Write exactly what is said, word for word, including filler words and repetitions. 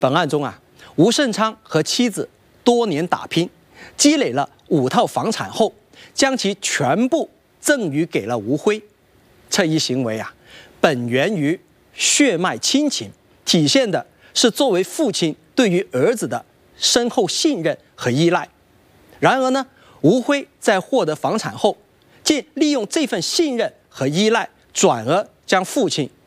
本案中啊，吴胜昌和妻子多年打拼，积累了五套房产后，将其全部赠予给了吴辉。这一行为啊，本源于血脉亲情，体现的是作为父亲对于儿子的深厚信任和依赖。然而呢，吴辉在获得房产后，竟利用这份信任和依赖，转而将父亲